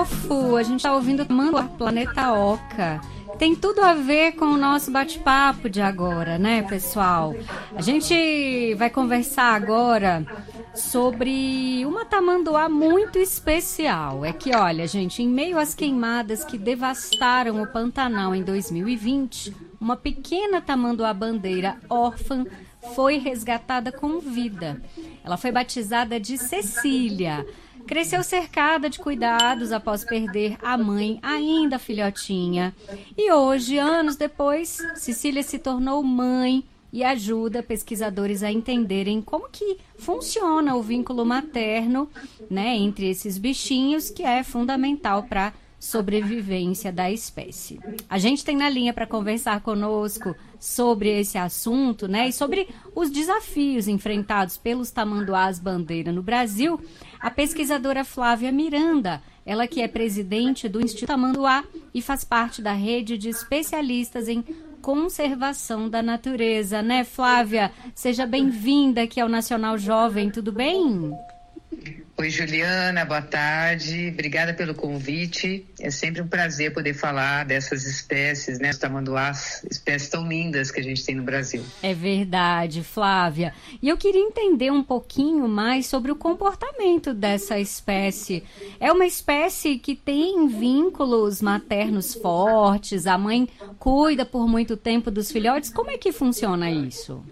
fofo! A gente está ouvindo Tamanduá, Planeta Oca. Tem tudo a ver com o nosso bate-papo de agora, né, pessoal? A gente vai conversar agora sobre uma tamanduá muito especial. É que, olha, gente, em meio às queimadas que devastaram o Pantanal em 2020, uma pequena tamanduá-bandeira órfã foi resgatada com vida. Ela foi batizada de Cecília. Cresceu cercada de cuidados após perder a mãe, ainda filhotinha. E hoje, anos depois, Cecília se tornou mãe e ajuda pesquisadores a entenderem como que funciona o vínculo materno, né, entre esses bichinhos, que é fundamental para a sobrevivência da espécie. A gente tem na linha para conversar conosco sobre esse assunto, né, e sobre os desafios enfrentados pelos tamanduás-bandeira no Brasil, a pesquisadora Flávia Miranda, ela que é presidente do Instituto Tamanduá e faz parte da rede de especialistas em conservação da natureza, né, Flávia? Seja bem-vinda aqui ao Nacional Jovem, tudo bem? Oi, Juliana, boa tarde. Obrigada pelo convite. É sempre um prazer poder falar dessas espécies, né, os tamanduás, espécies tão lindas que a gente tem no Brasil. É verdade, Flávia. E eu queria entender um pouquinho mais sobre o comportamento dessa espécie. É uma espécie que tem vínculos maternos fortes, a mãe cuida por muito tempo dos filhotes. Como é que funciona isso?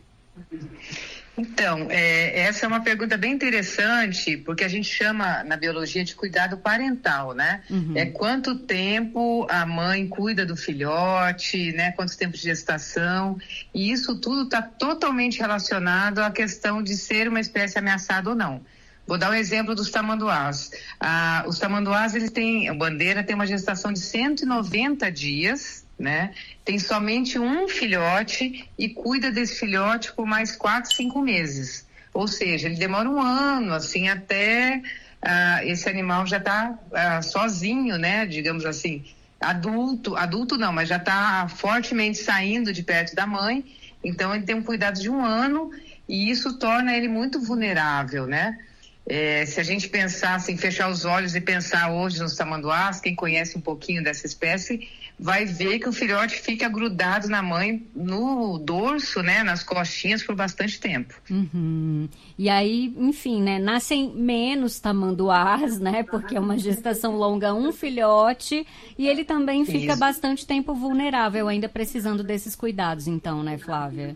Então, essa é uma pergunta bem interessante, porque a gente chama na biologia de cuidado parental, né? Uhum. É quanto tempo a mãe cuida do filhote, né? Quanto tempo de gestação, e isso tudo está totalmente relacionado à questão de ser uma espécie ameaçada ou não. Vou dar um exemplo dos tamanduás. Os tamanduás, a bandeira tem uma gestação de 190 dias, né? Tem somente um filhote e cuida desse filhote por mais 4, 5 meses. Ou seja, ele demora um ano, assim, até esse animal já está sozinho, né? Digamos assim, adulto não, mas já está fortemente saindo de perto da mãe. Então, ele tem um cuidado de um ano e isso torna ele muito vulnerável, né? Se a gente pensar assim, fechar os olhos e pensar hoje nos tamanduás, quem conhece um pouquinho dessa espécie vai ver que o filhote fica grudado na mãe, no dorso, né, nas costinhas por bastante tempo. Uhum. E aí, enfim, né, nascem menos tamanduás, né, porque é uma gestação longa, um filhote, e ele também fica bastante tempo vulnerável, ainda precisando desses cuidados, então, né, Flávia?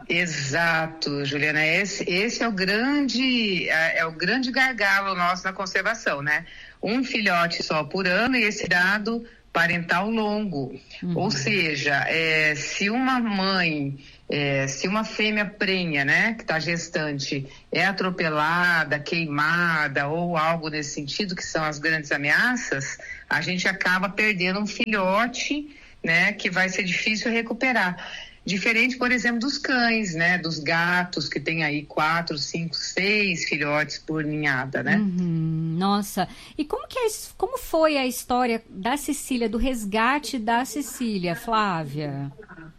Exato, Juliana, esse é o grande gargalo nosso na conservação, né? Um filhote só por ano e esse dado parental longo. Uhum. Ou seja, se uma mãe, se uma fêmea prenha, né, que está gestante, é atropelada, queimada ou algo nesse sentido, que são as grandes ameaças, a gente acaba perdendo um filhote, né, que vai ser difícil recuperar. Diferente, por exemplo, dos cães, né? Dos gatos, que tem aí 4, 5, 6 filhotes por ninhada, né? Uhum, nossa, e como foi a história da Cecília, do resgate da Cecília, Flávia?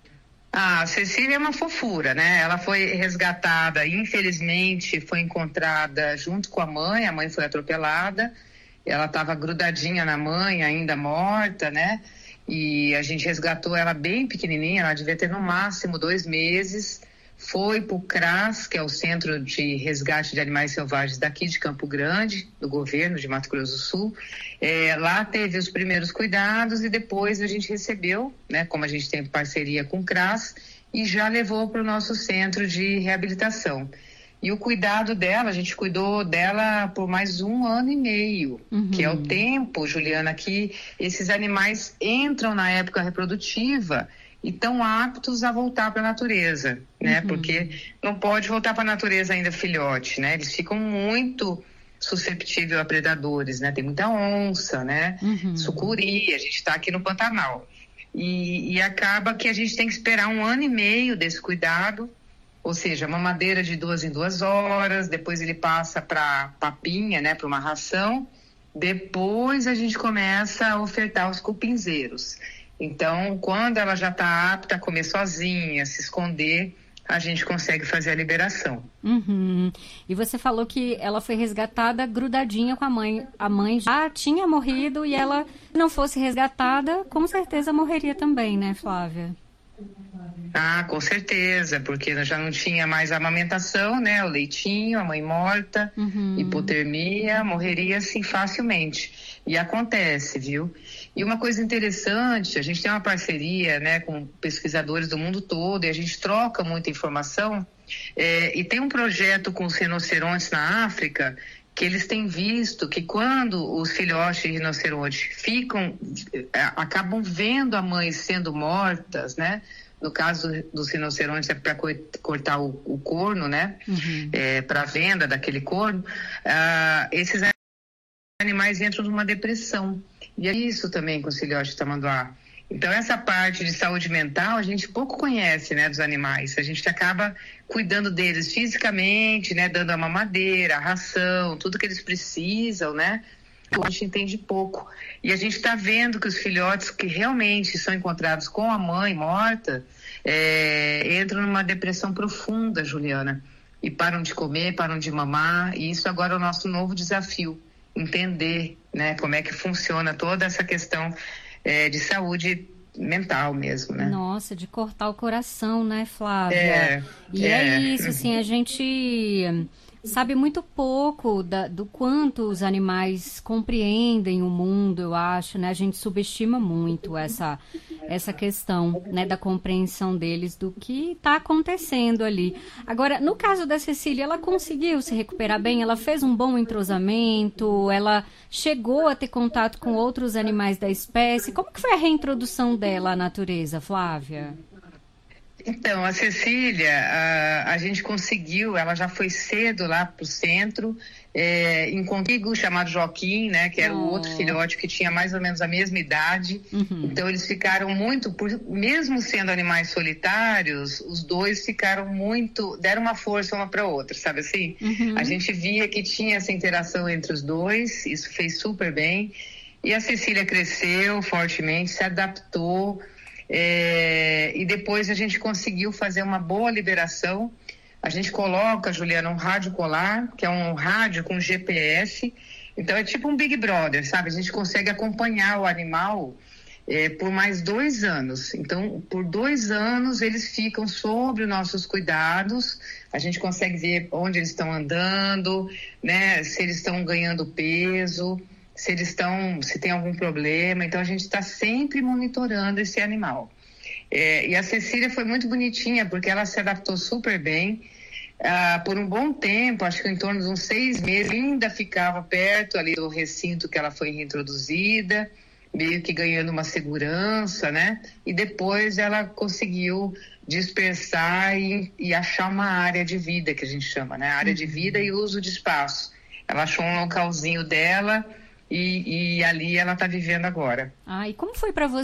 A Cecília é uma fofura, né? Ela foi resgatada, infelizmente foi encontrada junto com a mãe foi atropelada, ela estava grudadinha na mãe, ainda morta, né? E a gente resgatou ela bem pequenininha, ela devia ter no máximo 2 meses, foi para o CRAS, que é o Centro de Resgate de Animais Selvagens daqui de Campo Grande, do governo de Mato Grosso do Sul. Lá teve os primeiros cuidados e depois a gente recebeu, né, como a gente tem parceria com o CRAS, e já levou para o nosso centro de reabilitação. E o cuidado dela, a gente cuidou dela por mais 1 ano e meio, que é o tempo, Juliana, que esses animais entram na época reprodutiva e estão aptos a voltar para a natureza, né? Porque não pode voltar para a natureza ainda filhote, né? Eles ficam muito susceptíveis a predadores, né? Tem muita onça, né? Sucuri, a gente está aqui no Pantanal. E acaba que a gente tem que esperar 1 ano e meio desse cuidado. Ou seja, mamadeira de 2 em 2 horas, depois ele passa para papinha, né, para uma ração, depois a gente começa a ofertar os cupinzeiros. Então, quando ela já está apta a comer sozinha, se esconder, a gente consegue fazer a liberação. Uhum. E você falou que ela foi resgatada grudadinha com a mãe. A mãe já tinha morrido e ela, se não fosse resgatada, com certeza morreria também, né, Flávia? Ah, com certeza, porque já não tinha mais a amamentação, né? O leitinho, a mãe morta, hipotermia, morreria assim facilmente. E acontece, viu? E uma coisa interessante, a gente tem uma parceria, né, com pesquisadores do mundo todo e a gente troca muita informação. E tem um projeto com os rinocerontes na África que eles têm visto que quando os filhotes de rinoceronte acabam vendo a mãe sendo mortas, né? No caso dos rinocerontes é para cortar o corno, né? Para venda daquele corno. Esses animais entram numa depressão. E é isso também com os filhotes de tamanduá. Então, essa parte de saúde mental a gente pouco conhece, né, dos animais. A gente acaba cuidando deles fisicamente, né, dando a mamadeira, a ração, tudo que eles precisam, né? A gente entende pouco. E a gente está vendo que os filhotes que realmente são encontrados com a mãe morta entram numa depressão profunda, Juliana, e param de comer, param de mamar. E isso agora é o nosso novo desafio, entender, né, como é que funciona toda essa questão de saúde mental mesmo, né? Nossa, de cortar o coração, né, Flávia? É isso, assim, a gente sabe muito pouco do quanto os animais compreendem o mundo, eu acho, né? A gente subestima muito essa questão, né, da compreensão deles do que está acontecendo ali. Agora, no caso da Cecília, ela conseguiu se recuperar bem? Ela fez um bom entrosamento? Ela chegou a ter contato com outros animais da espécie? Como que foi a reintrodução dela à natureza, Flávia? Então, a Cecília, a gente conseguiu, ela já foi cedo lá para o centro, encontrei um chamado Joaquim, né, que era o outro filhote que tinha mais ou menos a mesma idade. Então, eles ficaram muito, mesmo sendo animais solitários, os dois ficaram muito, deram uma força uma para outra, sabe assim? A gente via que tinha essa interação entre os dois, isso fez super bem. E a Cecília cresceu fortemente, se adaptou. E depois a gente conseguiu fazer uma boa liberação. A gente coloca, Juliana, um rádio colar, que é um rádio com GPS. Então é tipo um Big Brother, sabe? A gente consegue acompanhar o animal por mais 2 anos. Então, por 2 anos eles ficam sob os nossos cuidados. A gente consegue ver onde eles estão andando, né? Se eles estão ganhando peso, se tem algum problema. Então a gente está sempre monitorando esse animal. E a Cecília foi muito bonitinha porque ela se adaptou super bem. Por um bom tempo, acho que em torno de uns 6 meses, ainda ficava perto ali do recinto que ela foi reintroduzida, meio que ganhando uma segurança, né? E depois ela conseguiu dispersar e achar uma área de vida, que a gente chama, né? Área de vida e uso de espaço. Ela achou um localzinho dela. E ali ela está vivendo agora. E como foi para você?